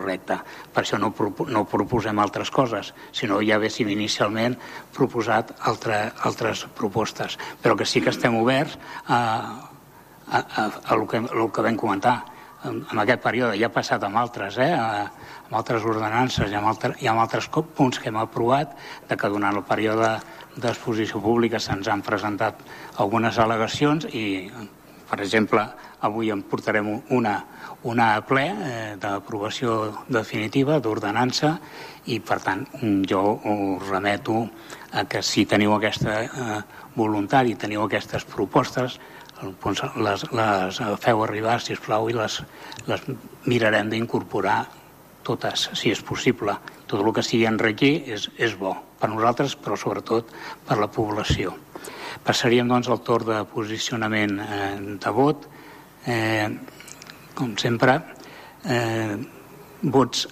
correcte. Per això no proposem altres coses, sinó ja haguéssim inicialment proposat altres propostes. Però que sí que estem oberts a el que vam comentar. En aquest període ja ha passat amb altres, amb altres ordenances i amb altres punts que hem aprovat, que durant el període d'exposició pública se'ns han presentat algunes al·legacions i, per exemple, avui en portarem una a ple d'aprovació definitiva d'ordenança i, per tant, jo us remeto a que si teniu aquesta voluntat i teniu aquestes propostes, les feu arribar, sisplau, i les mirarem d'incorporar totes, si és possible. Tot el que sigui enriquir és bo per nosaltres, però sobretot per la població. Passaríem, doncs, al torn de posicionament de vot. Com sempre, vots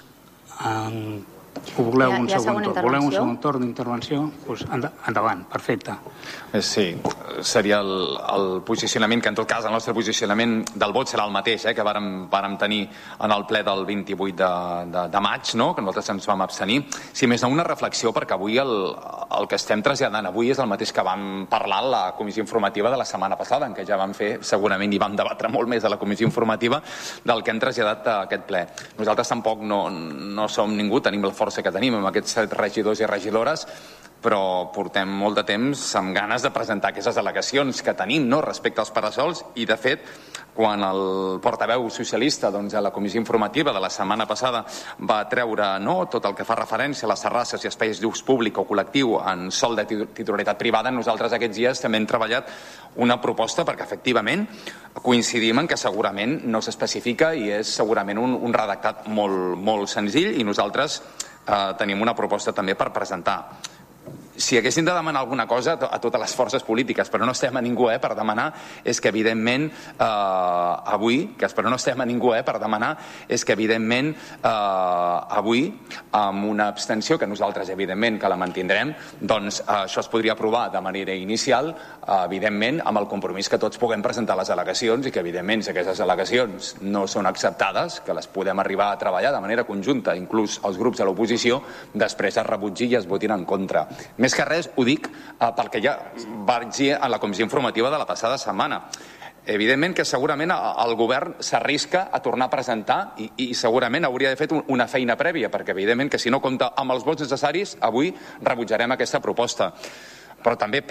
o voleu un segon torn? Voleu un segon torn d'intervenció? Doncs endavant, perfecte. Sí, seria el posicionament, que en tot cas el nostre posicionament del vot serà el mateix que vàrem tenir en el ple del 28 de maig, no? Que nosaltres ens vam abstenir. Si més no, una reflexió, perquè avui el que estem traslladant avui és el mateix que vam parlar a la comissió informativa de la setmana passada, en què ja vam fer segurament i vam debatre molt més a la comissió informativa del que hem traslladat a aquest ple. Nosaltres tampoc no som ningú, tenim la força que tenim amb aquests 7 regidors i regidores, però portem molt de temps amb ganes de presentar aquestes al·legacions que tenim, no?, respecte als parasols, i de fet quan el portaveu socialista a la comissió informativa de la setmana passada va treure tot el que fa referència a les terrasses i espais d'ús públic o col·lectiu en sòl de titularitat privada, nosaltres aquests dies també hem treballat una proposta perquè efectivament coincidim en que segurament no s'especifica i és segurament un redactat molt senzill i nosaltres tenim una proposta també per presentar. Si haguéssim de demanar alguna cosa a totes les forces polítiques, però no estem a ningú per demanar, és que evidentment avui, però no estem a ningú per demanar, és que evidentment avui, amb una abstenció, que nosaltres evidentment que la mantindrem, doncs això es podria aprovar de manera inicial, evidentment amb el compromís que tots puguem presentar les al·legacions i que evidentment si aquestes al·legacions no són acceptades, que les podem arribar a treballar de manera conjunta, inclús els grups de l'oposició, després es rebutgi i es votin en contra. Més que res ho dic perquè ja vaig dir a la comissió informativa de la passada setmana. Evidentment que segurament el govern s'arrisca a tornar a presentar i segurament hauria d'haver fet una feina prèvia, perquè evidentment que si no compta amb els vots necessaris, avui rebutjarem aquesta proposta. Però també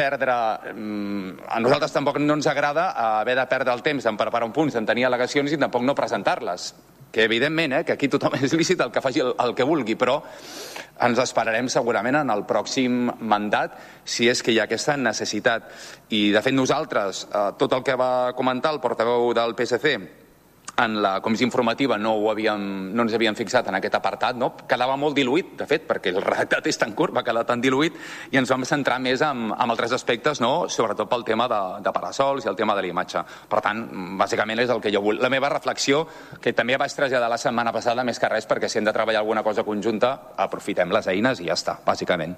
a nosaltres tampoc no ens agrada haver de perdre el temps en preparar un punt, en tenir al·legacions i tampoc no presentar-les. Que evidentment, que aquí tothom és lícit el que faci el que vulgui, però ens esperarem segurament en el pròxim mandat si és que hi ha aquesta necessitat. I de fet nosaltres, tot el que va comentar el portaveu del PSC en la comissió informativa no ens havíem fixat en aquest apartat, quedava molt diluït, de fet, perquè el redactat és tan curt, va quedar tan diluït, i ens vam centrar més en altres aspectes, sobretot pel tema de parasols i el tema de la imatge. Per tant, bàsicament és el que jo vull. La meva reflexió, que també vaig traslladar la setmana passada, més que res, perquè si hem de treballar alguna cosa conjunta, aprofitem les eines i ja està, bàsicament.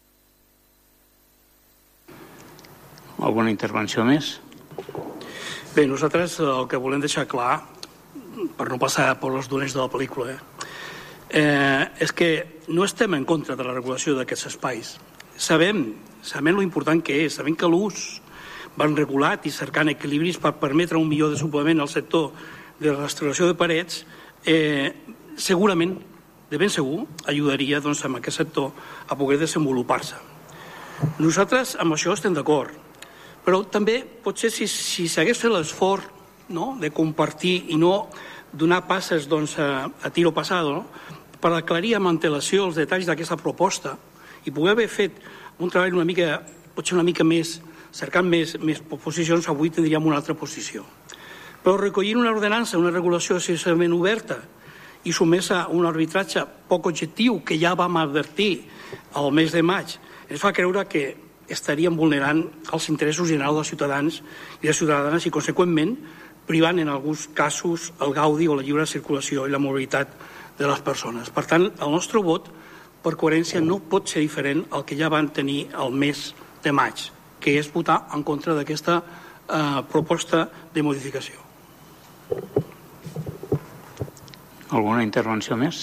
Alguna intervenció més? Bé, nosaltres el que volem deixar clar, per no passar per les dones de la pel·lícula, és que no estem en contra de la regulació d'aquests espais. Sabem lo important que és, sabem que l'ús van regulat i cercant equilibris per permetre un millor desenvolupament al sector de la restauració de parets, segurament, de ben segur, ajudaria amb aquest sector a poder desenvolupar-se. Nosaltres amb això estem d'acord, però també potser si s'hagués fet l'esforç de compartir i no donar passes a tiro passado per aclarir amb antelació els detalls d'aquesta proposta i poder haver fet un treball potser una mica més, cercant més posicions, avui tindríem una altra posició. Però recollint una ordenança, una regulació excessivament oberta i sotmesa a un arbitratge poc objectiu que ja vam advertir al mes de maig, ens fa creure que estaríem vulnerant els interessos generals dels ciutadans i les ciutadanes i, conseqüentment, privant en alguns casos el gaudi o la lliure circulació i la mobilitat de les persones. Per tant, el nostre vot, per coherència, no pot ser diferent al que ja van tenir el mes de maig, que és votar en contra d'aquesta proposta de modificació. Alguna intervenció més?